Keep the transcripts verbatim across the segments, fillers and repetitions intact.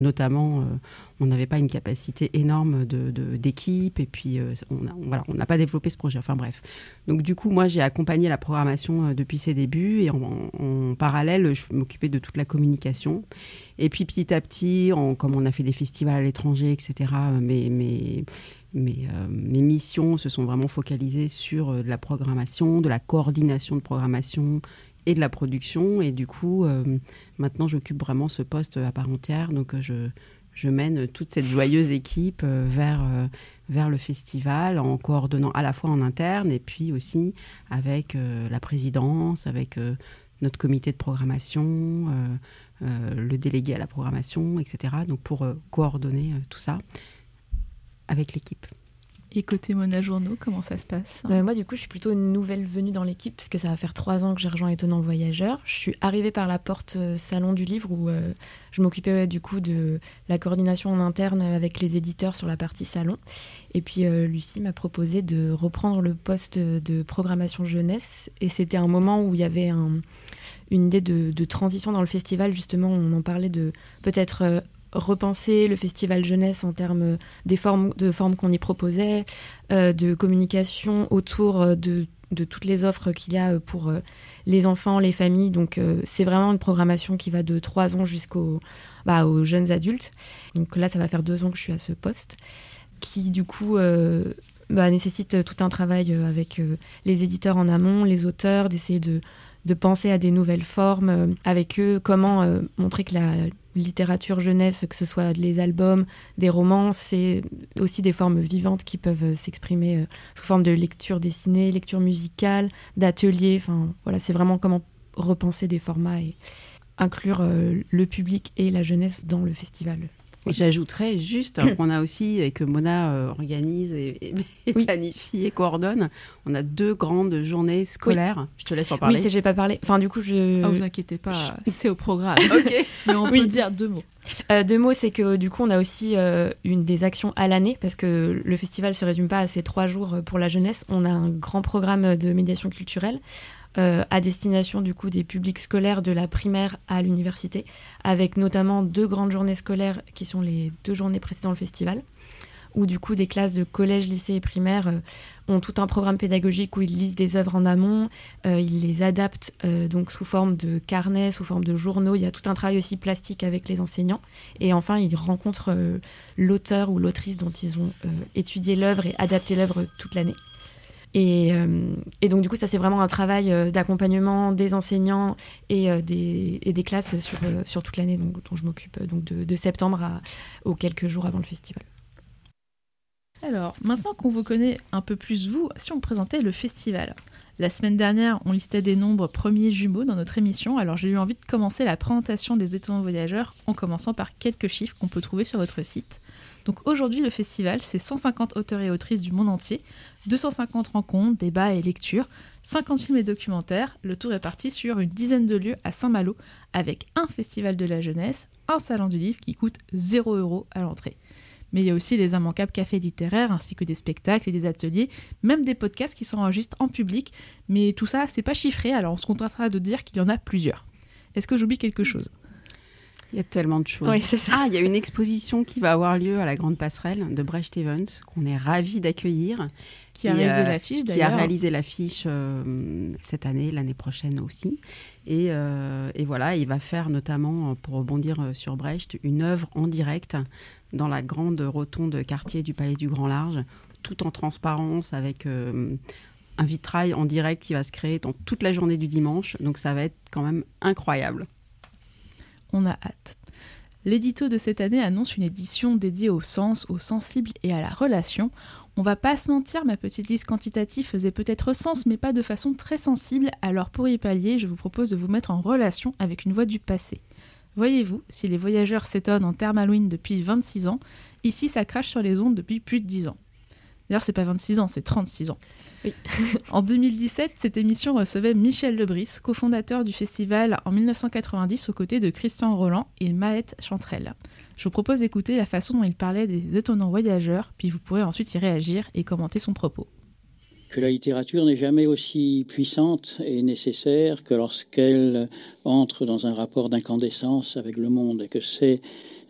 Notamment, euh, on n'avait pas une capacité énorme de, de, d'équipe et puis euh, on a, on, voilà, on n'a pas développé ce projet. Enfin bref. Donc du coup, moi, j'ai accompagné la programmation euh, depuis ses débuts et en, en, en parallèle, je m'occupais de toute la communication. Et puis petit à petit, en, comme on a fait des festivals à l'étranger, et cetera, mes, mes, mes, euh, mes missions se sont vraiment focalisées sur euh, de la programmation, de la coordination de programmation et de la production. Et du coup, euh, maintenant, j'occupe vraiment ce poste à part entière. Donc, euh, je, je mène toute cette joyeuse équipe euh, vers, euh, vers le festival en coordonnant à la fois en interne et puis aussi avec euh, la présidence, avec euh, notre comité de programmation, euh, euh, le délégué à la programmation, et cetera. Donc, pour euh, coordonner euh, tout ça avec l'équipe. Et côté Mona Journo, comment ça se passe ? euh, Moi, du coup, je suis plutôt une nouvelle venue dans l'équipe, parce que ça va faire trois ans que j'ai rejoint Étonnant Voyageur. Je suis arrivée par la porte euh, Salon du Livre, où euh, je m'occupais ouais, du coup de la coordination en interne avec les éditeurs sur la partie salon. Et puis, euh, Lucie m'a proposé de reprendre le poste de programmation jeunesse. Et c'était un moment où il y avait un, une idée de, de transition dans le festival. Justement, on en parlait de peut-être... Euh, repenser le festival jeunesse en termes des formes, de formes qu'on y proposait, euh, de communication autour de, de toutes les offres qu'il y a pour euh, les enfants, les familles. Donc, euh, c'est vraiment une programmation qui va de trois ans jusqu'aux bah, aux jeunes adultes. Donc là, ça va faire deux ans que je suis à ce poste, qui du coup euh, bah, nécessite tout un travail avec euh, les éditeurs en amont, les auteurs, d'essayer de, de penser à des nouvelles formes euh, avec eux, comment euh, montrer que la littérature jeunesse, que ce soit les albums, des romans, c'est aussi des formes vivantes qui peuvent s'exprimer sous forme de lecture dessinée, lecture musicale, d'ateliers. Enfin, voilà, c'est vraiment comment repenser des formats et inclure euh, le public et la jeunesse dans le festival. Et j'ajouterais juste qu'on a aussi, et que Mona euh, organise et, et, et oui. planifie et coordonne, on a deux grandes journées scolaires. Oui. Je te laisse en parler. Oui, c'est, j'ai pas parlé. Enfin, du coup, je... Oh, vous inquiétez pas, je... c'est au programme. Ok. Mais on oui. peut dire deux mots. Euh, deux mots, c'est que du coup, on a aussi euh, une des actions à l'année, parce que le festival se résume pas à ces trois jours pour la jeunesse. On a un grand programme de médiation culturelle euh, à destination du coup des publics scolaires de la primaire à l'université, avec notamment deux grandes journées scolaires qui sont les deux journées précédant le festival, où du coup des classes de collège, lycée et primaire euh, ont tout un programme pédagogique où ils lisent des œuvres en amont, euh, ils les adaptent euh, donc sous forme de carnets, sous forme de journaux. Il y a tout un travail aussi plastique avec les enseignants. Et enfin, ils rencontrent euh, l'auteur ou l'autrice dont ils ont euh, étudié l'œuvre et adapté l'œuvre toute l'année. Et, euh, et donc du coup, ça c'est vraiment un travail euh, d'accompagnement des enseignants et, euh, des, et des classes sur, euh, sur toute l'année, donc, dont je m'occupe euh, donc de, de septembre à, aux quelques jours avant le festival. Alors, maintenant qu'on vous connaît un peu plus vous, si on présentait le festival. La semaine dernière, on listait des nombres premiers jumeaux dans notre émission, alors j'ai eu envie de commencer la présentation des Étonnants Voyageurs en commençant par quelques chiffres qu'on peut trouver sur votre site. Donc aujourd'hui, le festival, c'est cent cinquante auteurs et autrices du monde entier, deux cent cinquante rencontres, débats et lectures, cinquante films et documentaires, le tout réparti sur une dizaine de lieux à Saint-Malo, avec un festival de la jeunesse, un salon du livre qui coûte zéro euro à l'entrée. Mais il y a aussi les immanquables cafés littéraires, ainsi que des spectacles et des ateliers, même des podcasts qui s'enregistrent en public. Mais tout ça, c'est pas chiffré, alors on se contentera de dire qu'il y en a plusieurs. Est-ce que j'oublie quelque chose ? Il y a tellement de choses. Oui, c'est ça. Ah, il y a une exposition qui va avoir lieu à la Grande Passerelle de Brecht Evans, qu'on est ravis d'accueillir. Qui a et, réalisé euh, l'affiche, d'ailleurs. Qui a réalisé l'affiche euh, cette année, l'année prochaine aussi. Et, euh, et voilà, il va faire notamment, pour rebondir sur Brecht, une œuvre en direct dans la grande rotonde quartier du Palais du Grand Large, tout en transparence, avec euh, un vitrail en direct qui va se créer dans toute la journée du dimanche. Donc ça va être quand même incroyable. On a hâte. L'édito de cette année annonce une édition dédiée au sens, au sensible et à la relation. On va pas se mentir, ma petite liste quantitative faisait peut-être sens, mais pas de façon très sensible. Alors pour y pallier, je vous propose de vous mettre en relation avec une voix du passé. Voyez-vous, si les voyageurs s'étonnent en termes Halloween depuis vingt-six ans, ici ça crache sur les ondes depuis plus de dix ans. D'ailleurs, c'est pas vingt-six ans, c'est trente-six ans. Oui. En deux mille dix-sept, cette émission recevait Michel Lebris, cofondateur du festival en dix-neuf cent quatre-vingt-dix aux côtés de Christian Roland et Maët Chantrel. Je vous propose d'écouter la façon dont il parlait des étonnants voyageurs, puis vous pourrez ensuite y réagir et commenter son propos. Que la littérature n'est jamais aussi puissante et nécessaire que lorsqu'elle entre dans un rapport d'incandescence avec le monde, et que c'est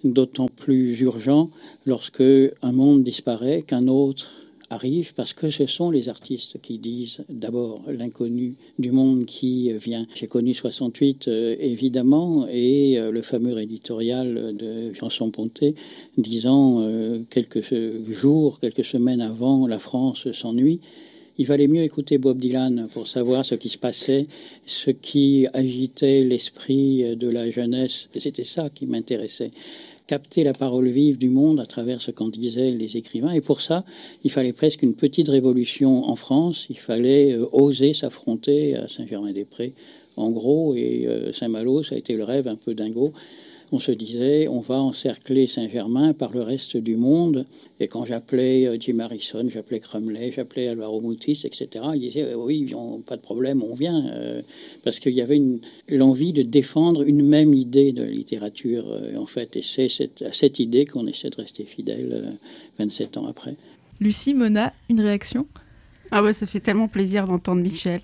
d'autant plus urgent lorsque un monde disparaît, qu'un autre arrive, parce que ce sont les artistes qui disent d'abord l'inconnu du monde qui vient. J'ai connu soixante-huit, euh, évidemment, et euh, le fameux éditorial de Janson-Pontet disant euh, quelques jours, quelques semaines avant, la France s'ennuie. Il valait mieux écouter Bob Dylan pour savoir ce qui se passait, ce qui agitait l'esprit de la jeunesse. Et c'était ça qui m'intéressait. Capter la parole vive du monde à travers ce qu'en disaient les écrivains. Et pour ça, il fallait presque une petite révolution en France. Il fallait euh, oser s'affronter à Saint-Germain-des-Prés, en gros. Et euh, Saint-Malo, ça a été le rêve un peu dingo. On se disait, on va encercler Saint-Germain par le reste du monde. Et quand j'appelais euh, Jim Harrison, j'appelais Crumley, j'appelais Alvaro Mutis, et cetera, ils disaient, oui, on, pas de problème, on vient. Euh, parce qu'il y avait une, l'envie de défendre une même idée de la littérature, euh, en fait. Et c'est cette, à cette idée qu'on essaie de rester fidèle euh, vingt-sept ans après. Lucie, Mona, une réaction ? Ah ouais, ça fait tellement plaisir d'entendre Michel.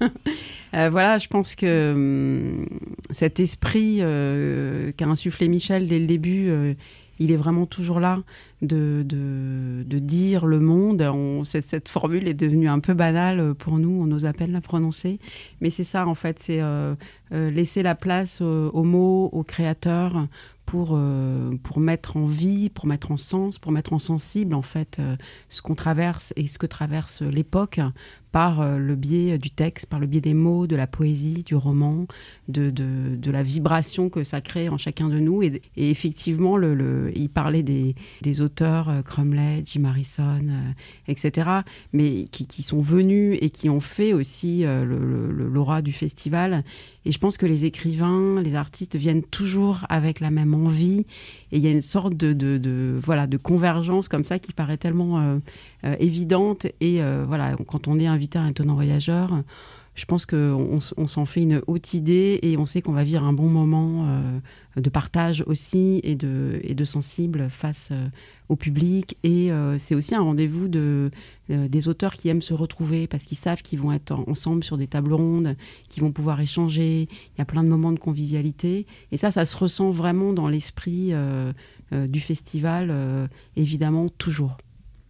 euh, voilà, je pense que hum, cet esprit euh, qu'a insufflé Michel dès le début, euh, il est vraiment toujours là, de, de, de dire le monde. On, cette, cette formule est devenue un peu banale pour nous, on ose à peine la prononcer. Mais c'est ça, en fait, c'est euh, euh, laisser la place aux, aux mots, aux créateurs, pour, euh, pour mettre en vie, pour mettre en sens, pour mettre en sensible, en fait, euh, ce qu'on traverse et ce que traverse l'époque par euh, le biais du texte, par le biais des mots, de la poésie, du roman, de, de, de la vibration que ça crée en chacun de nous. Et, et effectivement, le, le, il parlait des, des auteurs, euh, Crumley, Jim Harrison, euh, et cetera, mais qui, qui sont venus et qui ont fait aussi euh, le, le, l'aura du festival. Et je pense que les écrivains, les artistes viennent toujours avec la même envie. Et il y a une sorte de, de, de, voilà, de convergence comme ça qui paraît tellement euh, euh, évidente. Et euh, voilà, quand on est invité à un étonnant voyageur, je pense qu'on on s'en fait une haute idée et on sait qu'on va vivre un bon moment euh, de partage aussi et de, et de sensible face euh, au public. Et euh, c'est aussi un rendez-vous de, euh, des auteurs qui aiment se retrouver parce qu'ils savent qu'ils vont être en, ensemble sur des tables rondes, qu'ils vont pouvoir échanger. Il y a plein de moments de convivialité. Et ça, ça se ressent vraiment dans l'esprit euh, euh, du festival, euh, évidemment, toujours.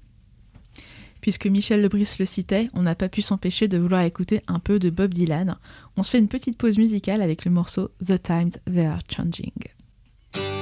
Puisque Michel Lebris le citait, on n'a pas pu s'empêcher de vouloir écouter un peu de Bob Dylan. On se fait une petite pause musicale avec le morceau The Times They Are Changing.